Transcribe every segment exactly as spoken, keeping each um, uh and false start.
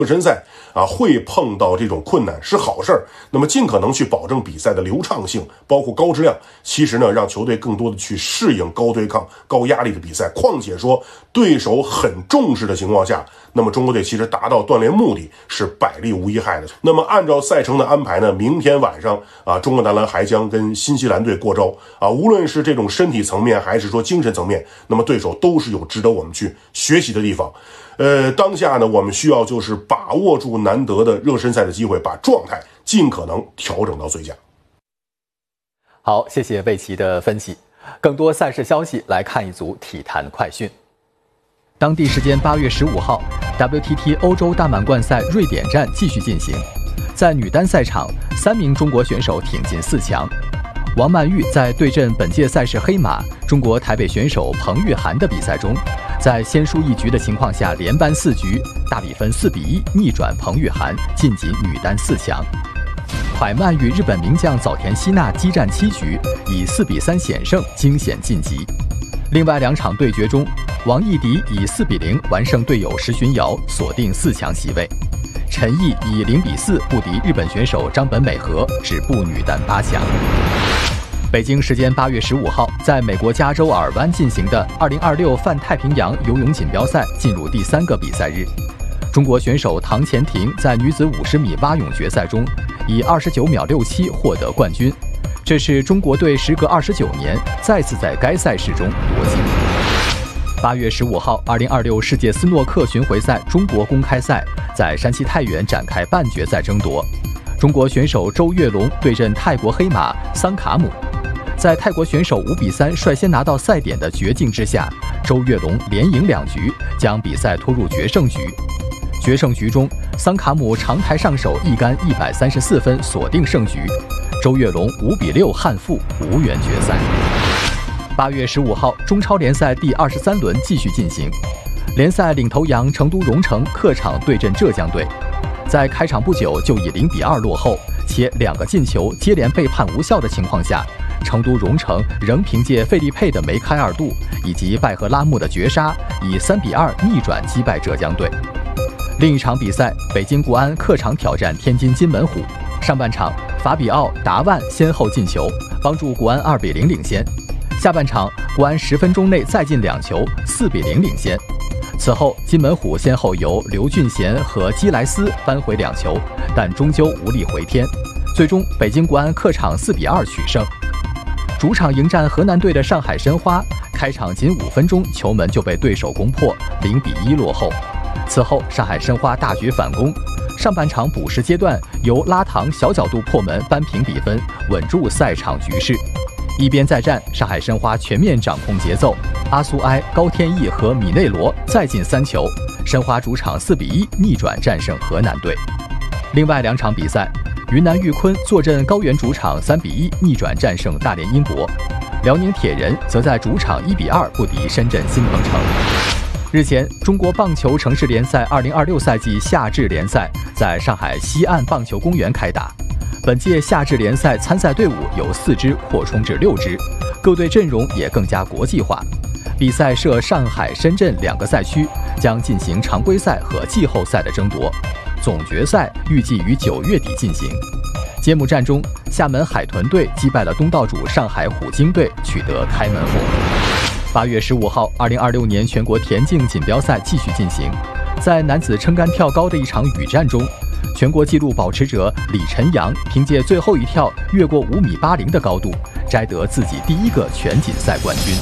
热身赛啊会碰到这种困难是好事儿，那么尽可能去保证比赛的流畅性，包括高质量。其实呢，让球队更多的去适应高对抗、高压力的比赛。况且说对手很重视的情况下，那么中国队其实达到锻炼目的是百利无一害的。那么按照赛程的安排呢，明天晚上啊，中国男篮还将跟新西兰队过招啊。无论是这种身体层面还是说精神层面，那么对手都是有值得我们去学习的地方。呃，当下呢，我们需要就是把握住难得的热身赛的机会，把状态尽可能调整到最佳。 好，谢谢魏琪的分析。更多赛事消息来看一组体坛快讯。当地时间八月十五号 ，W T T 欧洲大满贯赛瑞典站继续进行。在女单赛场，三名中国选手挺进四强。王曼玉在对阵本届赛事黑马中国台北选手彭玉涵的比赛中，在先输一局的情况下连扳四局，大比分四比一逆转彭玉涵，晋级女单四强。海曼与日本名将早田希娜激战七局，以四比三险胜，惊险晋级。另外两场对决中，王艺迪以四比零完胜队友石巡瑶，锁定四强席位。陈毅以零比四不敌日本选手张本美和，止步女单八强。北京时间八月十五号，在美国加州尔湾进行的二零二六泛太平洋游泳锦标赛进入第三个比赛日。中国选手唐钱婷在女子五十米蛙泳决赛中，以二十九秒六七获得冠军，这是中国队时隔二十九年再次在该赛事中夺金。八月十五号，二零二六世界斯诺克巡回赛中国公开赛在山西太原展开半决赛争夺。中国选手周跃龙对阵泰国黑马桑卡姆，在泰国选手五比三率先拿到赛点的绝境之下，周跃龙连赢两局，将比赛拖入决胜局。决胜局中，桑卡姆长台上手一杆一百三十四分锁定胜局，周跃龙五比六憾负，无缘决赛。八月十五号，中超联赛第二十三轮继续进行，联赛领头羊成都蓉城客场对阵浙江队，在开场不久就以零比二落后，且两个进球接连被判无效的情况下，成都蓉城仍凭借费利佩的梅开二度以及拜赫拉木的绝杀，以三比二逆转击败浙江队。另一场比赛，北京国安客场挑战天津津门虎，上半场法比奥、达万先后进球，帮助国安二比零领先。下半场，国安十分钟内再进两球，四比零领先。此后，津门虎先后由刘俊贤和基莱斯扳回两球，但终究无力回天。最终，北京国安客场四比二取胜。主场迎战河南队的上海申花，开场仅五分钟，球门就被对手攻破，零比一落后。此后，上海申花大举反攻，上半场补时阶段由拉唐小角度破门扳平比分，稳住赛场局势。一边再战，上海申花全面掌控节奏，阿苏埃、高天意和米内罗再进三球，申花主场四比一逆转战胜河南队。另外两场比赛，云南玉坤坐镇高原主场三比一逆转战胜大连英博，辽宁铁人则在主场一比二不敌深圳新鹏城。日前，中国棒球城市联赛二零二六赛季夏至联赛在上海西岸棒球公园开打。本届夏至联赛参赛队伍由四支扩充至六支，各队阵容也更加国际化。比赛设上海、深圳两个赛区，将进行常规赛和季后赛的争夺。总决赛预计于九月底进行。揭幕战中，厦门海豚队击败了东道主上海虎鲸队，取得开门红。八月十五号，二零二六年全国田径锦标赛继续进行，在男子撑杆跳高的一场雨战中，全国纪录保持者李晨阳凭借最后一跳越过五米八零的高度，摘得自己第一个全锦赛冠军。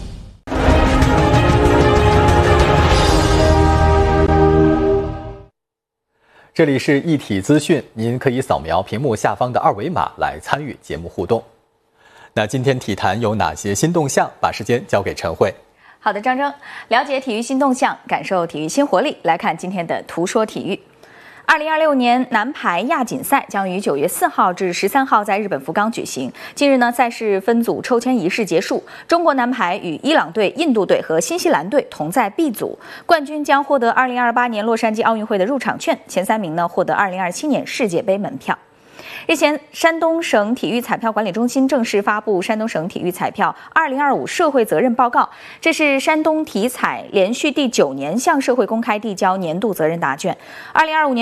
这里是一体资讯，您可以扫描屏幕下方的二维码来参与节目互动。那今天体坛有哪些新动向？把时间交给陈慧。 好的，张征，了解体育新动向，感受体育新活力。来看今天的图说体育。二零二六年男排亚锦赛将于九月四号至十三号在日本福冈举行。近日呢，赛事分组抽签仪式结束，中国男排与伊朗队、印度队和新西兰队同在 B 组，冠军将获得二零二八年洛杉矶奥运会的入场券，前三名呢获得二零二七年世界杯门票。日前，山东省体育彩票管理中心正式发布山东省体育彩票二零二五社会责任报告，这是山东体彩连续第九年向社会公开递交年度责任答卷。二零二五年